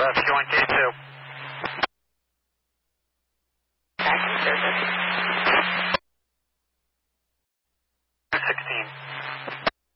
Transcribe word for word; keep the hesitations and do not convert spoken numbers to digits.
rescue on K two. Back in service. two sixteen.